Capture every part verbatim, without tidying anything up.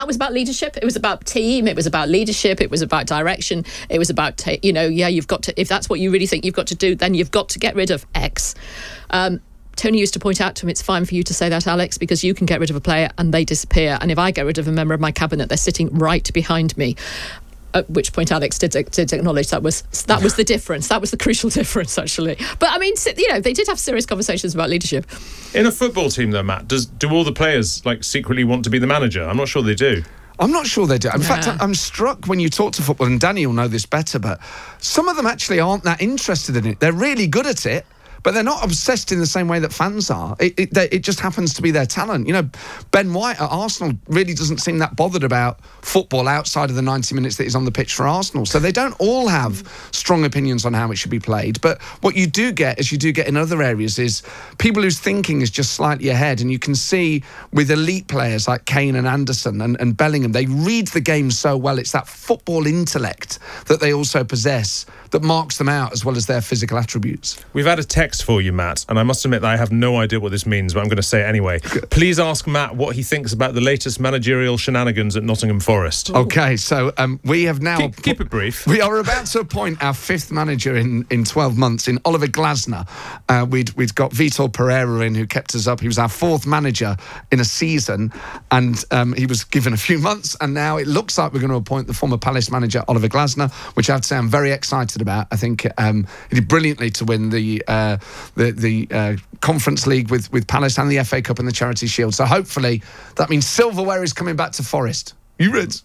That was about leadership. It was about team. It was about leadership. It was about direction. It was about, ta- you know, yeah, you've got to, if that's what you really think you've got to do, then you've got to get rid of X. Um, Tony used to point out to him, it's fine for you to say that, Alex, because you can get rid of a player and they disappear. And if I get rid of a member of my cabinet, they're sitting right behind me. At which point Alex did, did acknowledge that was that was the difference. That was the crucial difference, actually. But, I mean, you know, they did have serious conversations about leadership. In a football team, though, Matt, does do all the players, like, secretly want to be the manager? I'm not sure they do. I'm not sure they do. In Yeah. fact, I'm struck when you talk to football, and Danny will know this better, but some of them actually aren't that interested in it. They're really good at it, but they're not obsessed in the same way that fans are. It, it, they, it just happens to be their talent. You know, Ben White at Arsenal really doesn't seem that bothered about football outside of the ninety minutes that he's on the pitch for Arsenal. So they don't all have strong opinions on how it should be played. But what you do get, as you do get in other areas, is people whose thinking is just slightly ahead. And you can see with elite players like Kane and Anderson and, and Bellingham, they read the game so well. It's that football intellect that they also possess that marks them out, as well as their physical attributes. We've had a text for you, Matt, and I must admit that I have no idea what this means, but I'm going to say it anyway. Please ask Matt what he thinks about the latest managerial shenanigans at Nottingham Forest. Okay, so um, we have now... Keep, keep it brief. We are about to appoint our fifth manager in, in twelve months, in Oliver Glasner. Uh, we'd, we'd got Vitor Pereira in, who kept us up. He was our fourth manager in a season, and um, he was given a few months, and now it looks like we're going to appoint the former Palace manager, Oliver Glasner, which I have to say I'm very excited about. I think um, he did brilliantly to win the uh, the, the uh, Conference League with, with Palace and the F A Cup and the Charity Shield. So hopefully that means silverware is coming back to Forest. You Reds.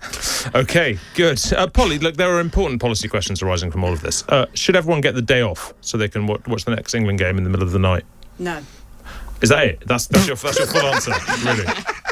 Okay, good. Uh, Polly, look, there are important policy questions arising from all of this. Uh, should everyone get the day off so they can w- watch the next England game in the middle of the night? No. Is that it? That's, that's, your, that's your full answer, really?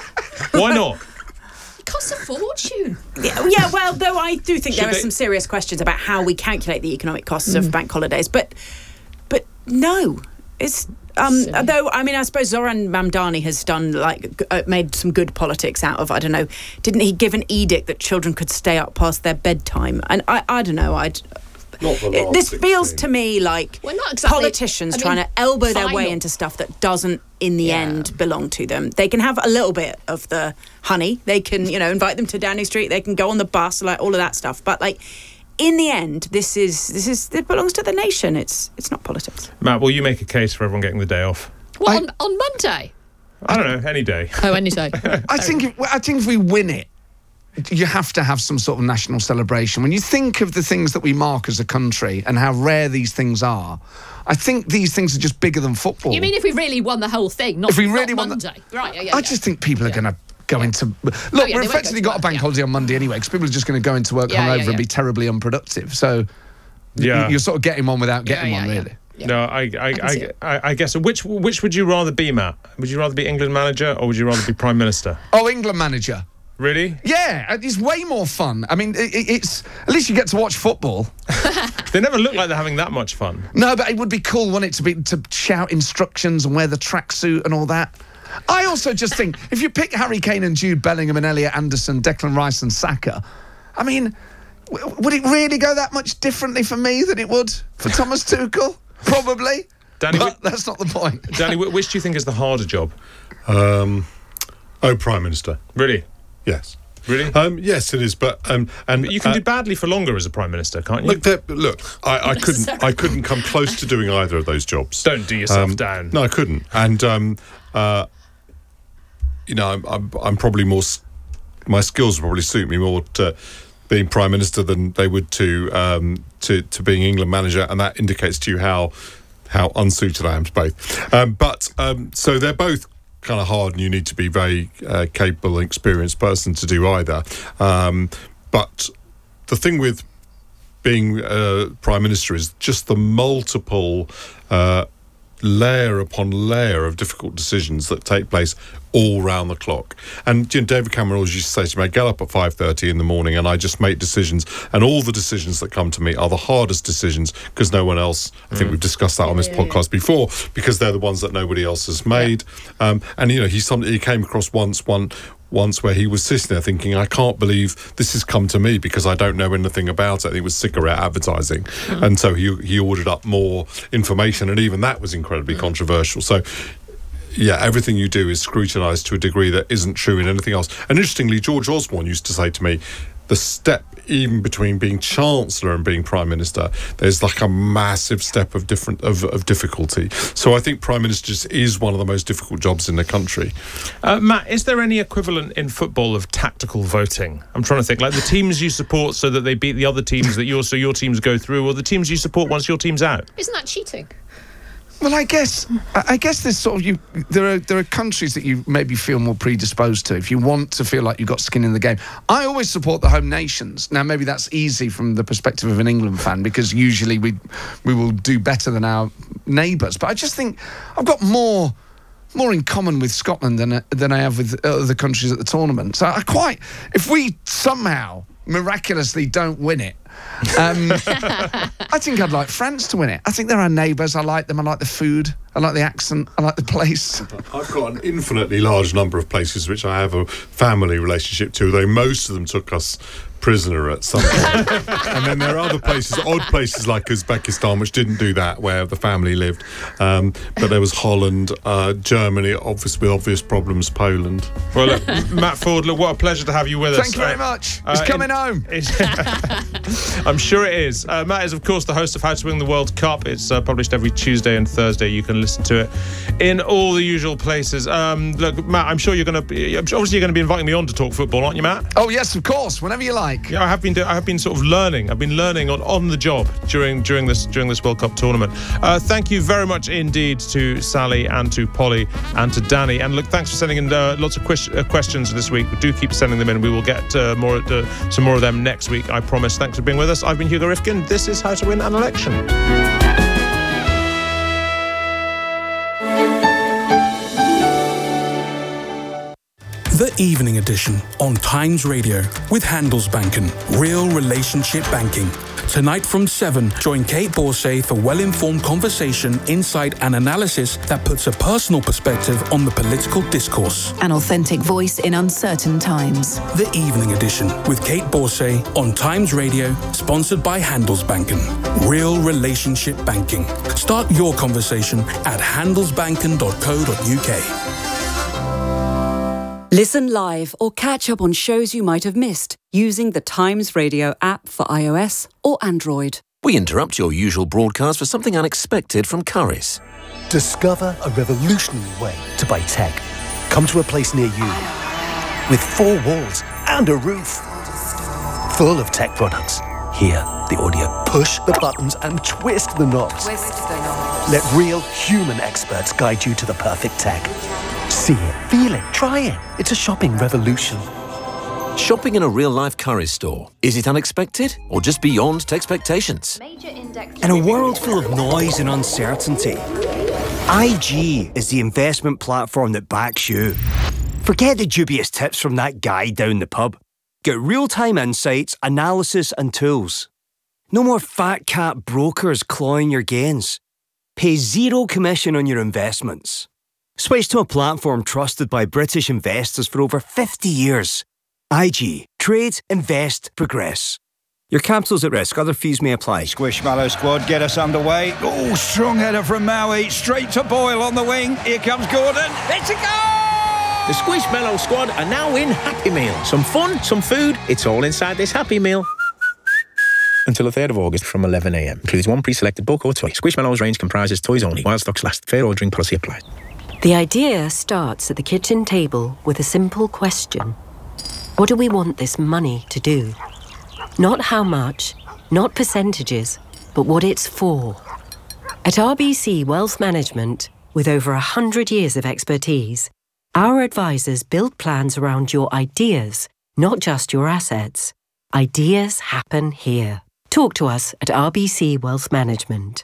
Why not? Costs a fortune. Yeah, yeah, well, though I do think Should there are they- some serious questions about how we calculate the economic costs of bank holidays, but but no, it's um. Silly. Although I mean, I suppose Zoran Mamdani has done like g- uh, made some good politics out of. I don't know. Didn't he give an edict that children could stay up past their bedtime? And I, I don't know. I'd. Not the It- last this feels sixteen. to me like Well, not exactly. politicians I mean, trying to elbow their way final. into stuff that doesn't, in the Yeah. end, belong to them. They can have a little bit of the honey. They can, you know, invite them to Downing Street. They can go on the bus, like all of that stuff. But like, in the end, this is this is it belongs to the nation. It's it's not politics. Matt, will you make a case for everyone getting the day off? What, I- on, on Monday? I don't know, any day. Oh, any day. I think if, I think if we win it, you have to have some sort of national celebration. When you think of the things that we mark as a country and how rare these things are, I think these things are just bigger than football. You mean if we really won the whole thing, not, If we not really won the- Monday? Right, yeah, yeah. I yeah. just think people are Yeah. going to go into... Look, yeah, we're they won't effectively go to got a work, bank yeah. holiday on Monday anyway, because people are just going to go into work Yeah, yeah, hungover yeah. and be terribly unproductive. So Yeah. you're sort of getting one without Yeah, getting yeah, one, yeah. really. Yeah. No, I, I, can see I, it. I, I guess. Which, which would you rather be, Matt? Would you rather be England manager or would you rather be Prime Minister? Oh, England manager. Really? Yeah, it's way more fun. I mean, it, it's... At least you get to watch football. They never look like they're having that much fun. No, but it would be cool, wouldn't it, to be to shout instructions and wear the tracksuit and all that. I also just think if you pick Harry Kane and Jude Bellingham and Elliot Anderson, Declan Rice and Saka, I mean, w- would it really go that much differently for me than it would for Thomas Tuchel? Probably. Danny, but wh- that's not the point. Danny, wh- which do you think is the harder job? Um, oh, Prime Minister. Really? Yes. Really? Um, yes, it is. But um, and But you can uh, do badly for longer as a Prime Minister, can't you? Look, there- look. I, I couldn't. I couldn't come close to doing either of those jobs. Don't do yourself Um, down. No, I couldn't. And um, uh, you know, I'm, I'm, I'm probably more. s- My skills probably suit me more to being Prime Minister than they would to um, to to being England manager, and that indicates to you how how unsuited I am to both. Um, but um, so they're both kind of hard, and you need to be very uh, capable and experienced person to do either. Um, but the thing with being uh, Prime Minister is just the multiple uh, layer upon layer of difficult decisions that take place all round the clock. And you know, David Cameron always used to say to me, I get up at five thirty in the morning and I just make decisions, and all the decisions that come to me are the hardest decisions because no one else, I think we've discussed that on this podcast before, because they're the ones that nobody else has made. Um, and you know, he, some, he came across once one once where he was sitting there thinking, I can't believe this has come to me because I don't know anything about it. It was cigarette advertising. Mm. And so he he ordered up more information, and even that was incredibly mm. controversial. So yeah, everything you do is scrutinised to a degree that isn't true in anything else. And interestingly, George Osborne used to say to me, the step even between being Chancellor and being Prime Minister, there's like a massive step of different of, of difficulty. So I think Prime Minister just is one of the most difficult jobs in the country. Uh, Matt, is there any equivalent in football of tactical voting? I'm trying to think, like the teams you support so that they beat the other teams that your so your teams go through, or the teams you support once your team's out? Isn't that cheating? Well, I guess I guess there's sort of you. There are there are countries that you maybe feel more predisposed to if you want to feel like you've got skin in the game. I always support the home nations. Now, maybe that's easy from the perspective of an England fan because usually we we will do better than our neighbours. But I just think I've got more more in common with Scotland than than I have with other countries at the tournament. So I quite if we somehow miraculously don't win it. um, I think I'd like France to win it. I think they're our neighbours. I like them. I like the food. I like the accent. I like the place. I've got an infinitely large number of places which I have a family relationship to, though most of them took us prisoner at some point. And then there are other places, odd places like Uzbekistan, which didn't do that, where the family lived. Um, but there was Holland, uh, Germany, obviously with obvious problems, Poland. Well, look, Matt Forde, look, what a pleasure to have you with us. Thank you very much. It's uh, coming in, home. It's, I'm sure it is. Uh, Matt is, of course, the host of How to Win the World Cup. It's uh, published every Tuesday and Thursday. You can listen to it in all the usual places. Um, look, Matt, I'm sure you're going to be, obviously you're going to be inviting me on to talk football, aren't you, Matt? Oh, yes, of course. Whenever you like. Yeah, I have been. Do- I have been sort of learning. I've been learning on, on the job during during this during this World Cup tournament. Uh, thank you very much indeed to Sally and to Polly and to Danny. And look, thanks for sending in uh, lots of ques- uh, questions this week. Do keep sending them in. We will get uh, more uh, some more of them next week, I promise. Thanks for being with us. I've been Hugo Rifkin. This is How to Win an Election. The Evening Edition on Times Radio with Handelsbanken, real relationship banking. Tonight from seven, join Kate Borsay for well-informed conversation, insight and analysis that puts a personal perspective on the political discourse. An authentic voice in uncertain times. The Evening Edition with Kate Borsay on Times Radio, sponsored by Handelsbanken. Real relationship banking. Start your conversation at handelsbanken dot co dot uk. Listen live or catch up on shows you might have missed using the Times Radio app for iOS or Android. We interrupt your usual broadcast for something unexpected from Currys. Discover a revolutionary way to buy tech. Come to a place near you with four walls and a roof full of tech products. Hear the audio, push the buttons and twist the knobs. Twist the knobs. Let real human experts guide you to the perfect tech. See it, feel it, try it. It's a shopping revolution. Shopping in a real-life Currys store. Is it unexpected or just beyond expectations? In a world full of noise and uncertainty, I G is the investment platform that backs you. Forget the dubious tips from that guy down the pub. Get real-time insights, analysis and tools. No more fat cat brokers clawing your gains. Pay zero commission on your investments. Switch to a platform trusted by British investors for over fifty years. I G. Trade, invest, progress. Your capital's at risk. Other fees may apply. Squishmallow squad, get us underway. Oh, strong header from Maui. Straight to Boyle on the wing. Here comes Gordon. It's a goal! The Squishmallow squad are now in Happy Meal. Some fun, some food. It's all inside this Happy Meal. Until the third of August from eleven a m. Includes one pre-selected book or toy. Squishmallows range comprises toys only. While stocks last. Fair ordering policy applies. The idea starts at the kitchen table with a simple question. What do we want this money to do? Not how much, not percentages, but what it's for. At R B C Wealth Management, with over one hundred years of expertise, our advisors build plans around your ideas, not just your assets. Ideas happen here. Talk to us at R B C Wealth Management.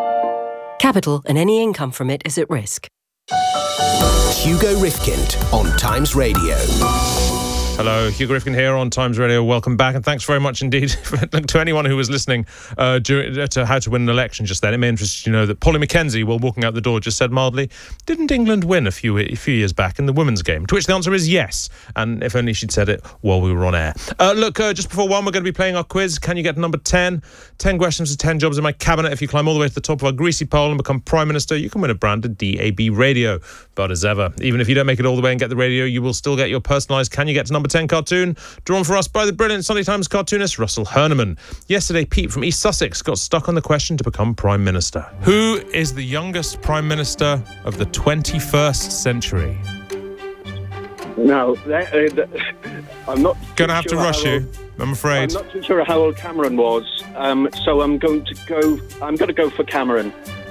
Capital and any income from it is at risk. Hugo Rifkind on Times Radio. Hello, Hugh Griffin here on Times Radio. Welcome back, and thanks very much indeed to anyone who was listening uh, during, to How to Win an Election just then. It may interest you to know that Polly Mackenzie, while walking out the door, just said mildly, "Didn't England win a few a few years back in the women's game?" To which the answer is yes, and if only she'd said it while we were on air. Uh, look, uh, just before one, we're going to be playing our quiz. Can you get number ten? ten questions for ten jobs in my cabinet. If you climb all the way to the top of our greasy pole and become Prime Minister, you can win a branded D A B radio. But as ever, even if you don't make it all the way and get the radio, you will still get your personalised Can You Get to Number ten cartoon, drawn for us by the brilliant Sunday Times cartoonist Russell Herneman. Yesterday, Pete from East Sussex got stuck on the question to become Prime Minister. Who is the youngest Prime Minister of the twenty-first century? No, that, uh, that, I'm not... Going to have sure to rush you, old, I'm afraid. I'm not too sure how old Cameron was, um, so I'm going to go... I'm going to go for Cameron.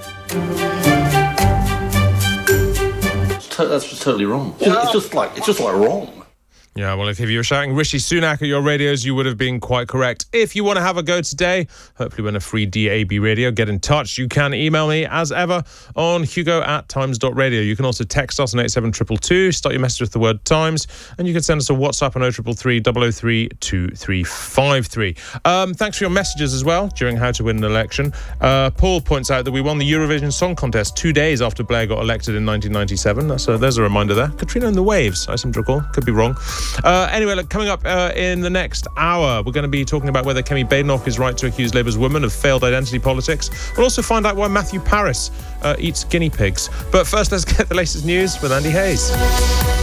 That's just totally wrong. It's just like it's just like wrong. Yeah, well, if you were shouting Rishi Sunak at your radios, you would have been quite correct. If you want to have a go today, hopefully win a free D A B radio, get in touch. You can email me, as ever, on hugo at times dot radio. You can also text us on eight seven two two two, start your message with the word Times, and you can send us a WhatsApp on oh three three three, double oh three, two three five three. Um, thanks for your messages as well during How to Win an Election. Uh, Paul points out that we won the Eurovision Song Contest two days after Blair got elected in nineteen ninety-seven. That's a, there's a reminder there. Katrina and the Waves, I seem to recall. Could be wrong. Uh, anyway, look, coming up uh, in the next hour, we're going to be talking about whether Kemi Badenoch is right to accuse Labour's woman of failed identity politics. We'll also find out why Matthew Parris uh, eats guinea pigs. But first, let's get the latest news with Andy Hayes.